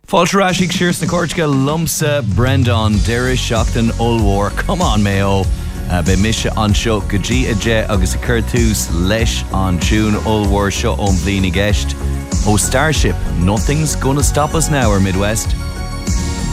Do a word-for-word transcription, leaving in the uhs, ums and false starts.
Fáilterásig sirs na Córteaga lumsa Brendan Deire Seachtain Ulmhór. Come on, Mayo. Uh, be mise an seo go dtí a dé agus a chuir tús leis an tún Ulmhór seo ón bhliain i gceist. Oh Starship, nothing's gonna stop us now, our Midwest.